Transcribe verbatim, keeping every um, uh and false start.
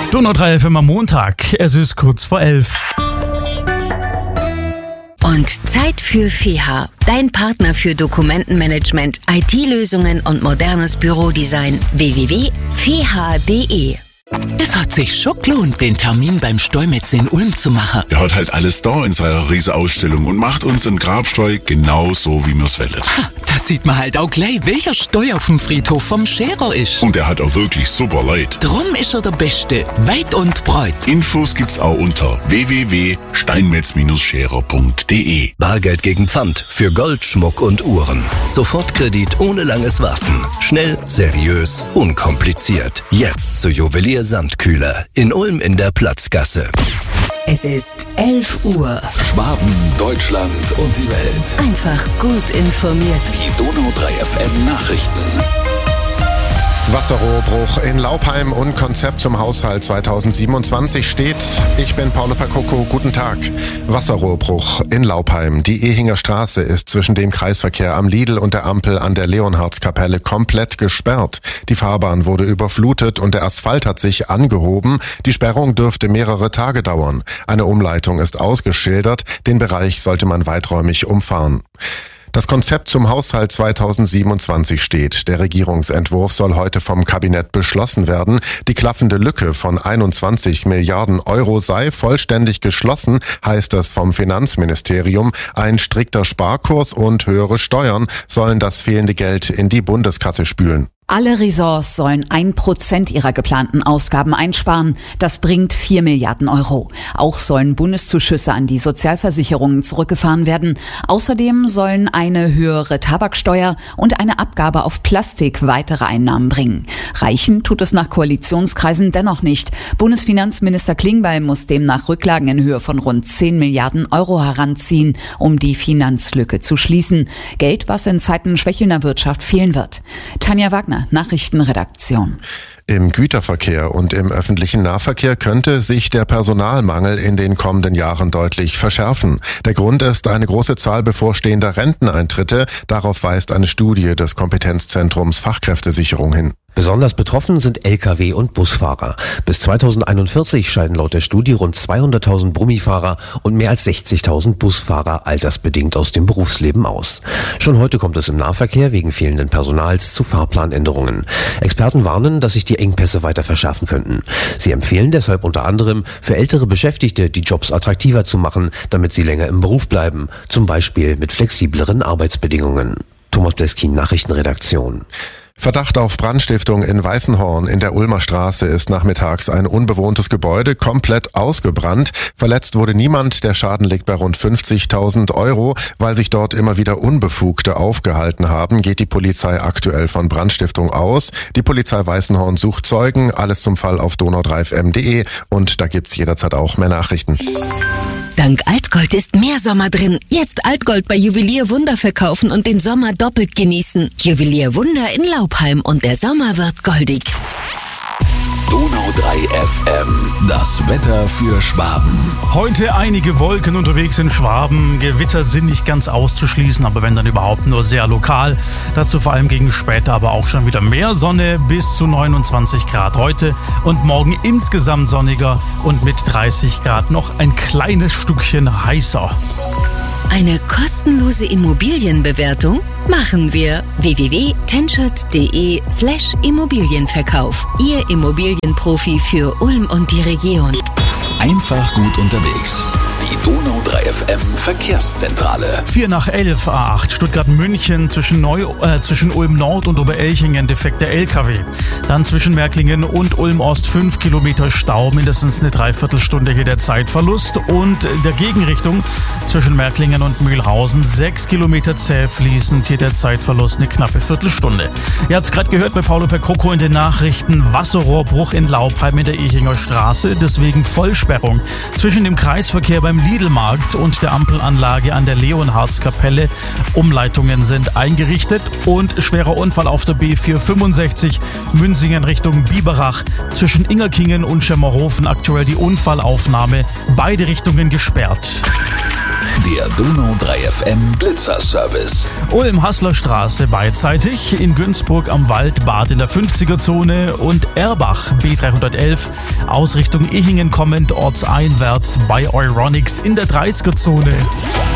Donau drei F M am Montag. Es ist kurz vor elf. Und Zeit für F E H, dein Partner für Dokumentenmanagement, I T-Lösungen und modernes Bürodesign. w w w punkt f e h punkt d e. Es hat sich schon gelohnt, den Termin beim Steumetz in Ulm zu machen. Der hat halt alles da in seiner riesen Ausstellung und macht uns einen Grabsteu genauso, wie wir's wollen. Da sieht man halt auch gleich, welcher Steu auf dem Friedhof vom Scherer ist. Und er hat auch wirklich super Leute. Drum ist er der Beste, weit und breit. Infos gibt's auch unter w w w punkt steinmetz Scherer punkt d e. Bargeld gegen Pfand für Gold, Schmuck und Uhren. Sofortkredit ohne langes Warten. Schnell, seriös, unkompliziert. Jetzt zu Juwelier Sandkühler in Ulm in der Platzgasse. Es ist elf Uhr. Schwaben, Deutschland und die Welt. Einfach gut informiert. Die Donau drei F M Nachrichten. Wasserrohrbruch in Laupheim und Konzept zum Haushalt zweitausendsiebenundzwanzig steht. Ich bin Paolo Percoco, guten Tag. Wasserrohrbruch in Laupheim. Die Ehinger Straße ist zwischen dem Kreisverkehr am Lidl und der Ampel an der Leonhardskapelle komplett gesperrt. Die Fahrbahn wurde überflutet und der Asphalt hat sich angehoben. Die Sperrung dürfte mehrere Tage dauern. Eine Umleitung ist ausgeschildert. Den Bereich sollte man weiträumig umfahren. Das Konzept zum Haushalt zweitausendsiebenundzwanzig steht. Der Regierungsentwurf soll heute vom Kabinett beschlossen werden. Die klaffende Lücke von einundzwanzig Milliarden Euro sei vollständig geschlossen, heißt es vom Finanzministerium. Ein strikter Sparkurs und höhere Steuern sollen das fehlende Geld in die Bundeskasse spülen. Alle Ressorts sollen ein Prozent ihrer geplanten Ausgaben einsparen. Das bringt vier Milliarden Euro. Auch sollen Bundeszuschüsse an die Sozialversicherungen zurückgefahren werden. Außerdem sollen eine höhere Tabaksteuer und eine Abgabe auf Plastik weitere Einnahmen bringen. Reichen tut es nach Koalitionskreisen dennoch nicht. Bundesfinanzminister Klingbeil muss demnach Rücklagen in Höhe von rund zehn Milliarden Euro heranziehen, um die Finanzlücke zu schließen. Geld, was in Zeiten schwächelnder Wirtschaft fehlen wird. Tanja Wagner, Nachrichtenredaktion. Im Güterverkehr und im öffentlichen Nahverkehr könnte sich der Personalmangel in den kommenden Jahren deutlich verschärfen. Der Grund ist eine große Zahl bevorstehender Renteneintritte. Darauf weist eine Studie des Kompetenzzentrums Fachkräftesicherung hin. Besonders betroffen sind L K W- und Busfahrer. Bis zweitausendeinundvierzig scheiden laut der Studie rund zweihunderttausend Brummifahrer und mehr als sechzigtausend Busfahrer altersbedingt aus dem Berufsleben aus. Schon heute kommt es im Nahverkehr wegen fehlenden Personals zu Fahrplanänderungen. Experten warnen, dass sich die Engpässe weiter verschärfen könnten. Sie empfehlen deshalb unter anderem, für ältere Beschäftigte die Jobs attraktiver zu machen, damit sie länger im Beruf bleiben, zum Beispiel mit flexibleren Arbeitsbedingungen. Thomas Bleskin, Nachrichtenredaktion. Verdacht auf Brandstiftung in Weißenhorn in der Ulmer Straße ist nachmittags ein unbewohntes Gebäude komplett ausgebrannt. Verletzt wurde niemand, der Schaden liegt bei rund fünfzigtausend Euro. Weil sich dort immer wieder Unbefugte aufgehalten haben, geht die Polizei aktuell von Brandstiftung aus. Die Polizei Weißenhorn sucht Zeugen, alles zum Fall auf donau drei f m punkt d e und da gibt's jederzeit auch mehr Nachrichten. Dank Altgold ist mehr Sommer drin. Jetzt Altgold bei Juwelier Wunder verkaufen und den Sommer doppelt genießen. Juwelier Wunder in Laupheim und der Sommer wird goldig. Donau drei F M, das Wetter für Schwaben. Heute einige Wolken unterwegs in Schwaben. Gewitter sind nicht ganz auszuschließen, aber wenn dann überhaupt nur sehr lokal. Dazu vor allem gegen später aber auch schon wieder mehr Sonne bis zu neunundzwanzig Grad heute und morgen insgesamt sonniger und mit dreißig Grad noch ein kleines Stückchen heißer. Eine kostenlose Immobilienbewertung machen wir. w w w punkt tenschert punkt d e slash Immobilienverkauf. Ihr Immobilienprofi für Ulm und die Region. Einfach gut unterwegs. Die Donau drei F M Verkehrszentrale. vier nach elf, A acht Stuttgart-München zwischen, Neu, äh, zwischen Ulm-Nord und Oberelchingen defekter L K W. Dann zwischen Märklingen und Ulm-Ost fünf Kilometer Stau, mindestens eine Dreiviertelstunde hier der Zeitverlust. Und in der Gegenrichtung zwischen Märklingen und Mühlhausen sechs Kilometer zäh fließend, hier der Zeitverlust eine knappe Viertelstunde. Ihr habt es gerade gehört bei Paolo Percoco in den Nachrichten. Wasserrohrbruch in Laupheim in der Ehinger Straße, deswegen Vollsperrung zwischen dem Kreisverkehr beim Lidl-Markt und der Ampelanlage an der Leonhardskapelle. Umleitungen sind eingerichtet und schwerer Unfall auf der B vierhundertfünfundsechzig Münsingen Richtung Biberach. Zwischen Ingerkingen und Schemmerhofen aktuell die Unfallaufnahme. Beide Richtungen gesperrt. Der Donau drei F M Blitzerservice. Ulm Hasslerstraße beidseitig, in Günzburg am Waldbad in der fünfziger-Zone und Erbach B dreihundertelf aus Richtung Ehingen kommend ortseinwärts bei Euronics in der dreißiger-Zone.